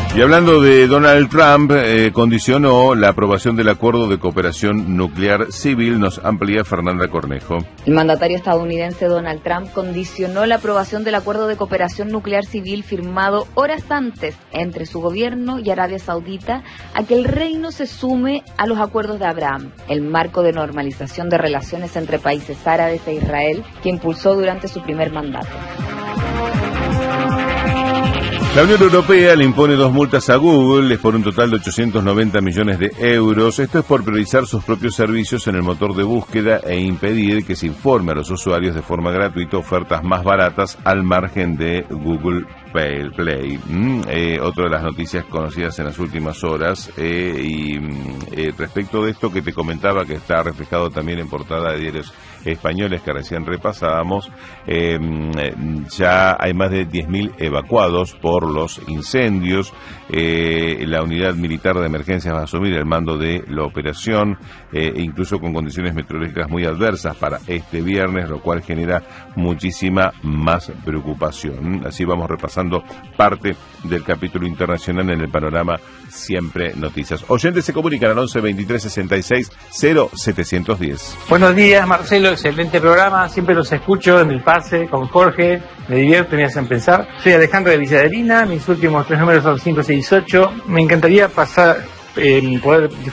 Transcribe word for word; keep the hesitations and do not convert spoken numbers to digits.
Y hablando de Donald Trump, eh, condicionó la aprobación del acuerdo de cooperación nuclear civil. Nos amplía Fernanda Cornejo. El mandatario estadounidense Donald Trump condicionó la aprobación del acuerdo de cooperación nuclear civil firmado horas antes entre su gobierno y Arabia Saudita a que el reino se sume a los acuerdos de Abraham, el marco de normalización de relaciones entre países árabes e Israel que impulsó durante su primer mandato. La Unión Europea le impone dos multas a Google por un total de ochocientos noventa millones de euros. Esto es por priorizar sus propios servicios en el motor de búsqueda e impedir que se informe a los usuarios de forma gratuita ofertas más baratas al margen de Google Play. Mm, eh, otra de las noticias conocidas en las últimas horas eh, y eh, respecto de esto que te comentaba, que está reflejado también en portada de diarios españoles que recién repasábamos, eh, ya hay más de diez mil evacuados por los incendios. Eh, la unidad militar de emergencias va a asumir el mando de la operación, eh, incluso con condiciones meteorológicas muy adversas para este viernes, lo cual genera muchísima más preocupación. Así vamos repasando parte del capítulo internacional en el panorama Siempre Noticias. Oyentes se comunican al once veintitrés sesenta y seis cero setecientos diez. Buenos días, Marcelo, excelente programa, siempre los escucho en el pase con Jorge, me divierte, me hacen pensar. Soy Alejandro de Villaderina, mis últimos tres números son cinco seis ocho. Me encantaría pasar, eh, poder